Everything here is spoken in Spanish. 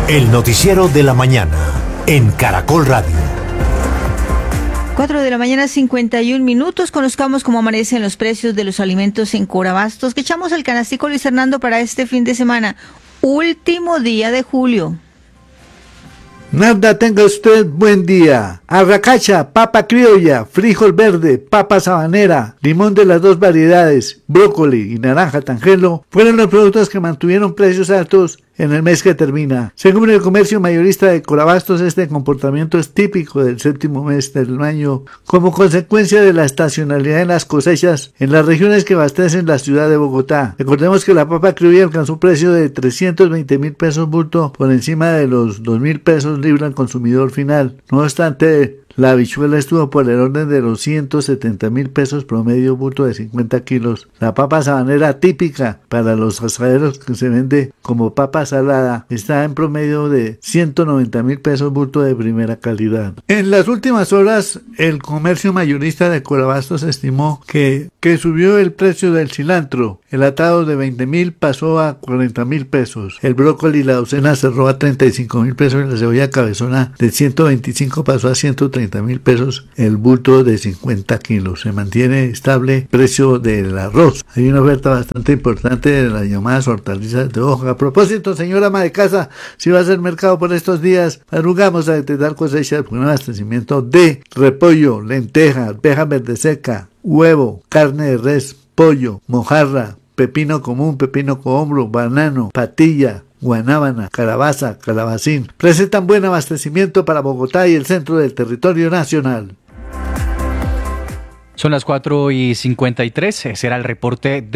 El noticiero de la mañana en Caracol Radio. 4 de la mañana, 51 minutos. Conozcamos cómo amanecen los precios de los alimentos en Corabastos. Que echamos el canastico, Luis Fernando, para este fin de semana. Último día de julio. Nada, tenga usted buen día. Arracacha, papa criolla, frijol verde, papa sabanera, limón de las dos variedades, brócoli y naranja tangelo fueron los productos que mantuvieron precios altos en el mes que termina. Según el comercio mayorista de Corabastos, este comportamiento es típico del séptimo mes del año, como consecuencia de la estacionalidad en las cosechas en las regiones que abastecen la ciudad de Bogotá. Recordemos que la papa criolla alcanzó un precio de 320.000 pesos bulto, por encima de los 2.000 pesos libra al consumidor final. No obstante, la habichuela estuvo por el orden de los 170.000 pesos promedio bulto de 50 kilos. La papa sabanera típica para los asaderos, que se vende como papa salada, está en promedio de 190.000 pesos bulto de primera calidad. En las últimas horas, el comercio mayorista de Corabastos estimó que subió el precio del cilantro. El atado de 20.000 pasó a 40.000 pesos. El brócoli y la docena cerró a 35.000 pesos y la cebolla cabezona de 125 pasó a 130.000 pesos el bulto de 50 kilos. Se mantiene estable el precio del arroz. Hay una oferta bastante importante de las llamadas hortalizas de hoja. A propósito, señora ama de casa, si va a hacer mercado por estos días, madrugamos a detectar cosechas con un abastecimiento de repollo, lenteja, arveja verde seca, huevo, carne de res, pollo, mojarra, pepino común, pepino cohombro, banano, patilla, guanábana, calabaza, calabacín. Presentan buen abastecimiento para Bogotá y el centro del territorio nacional. Son las 4:53, será el reporte de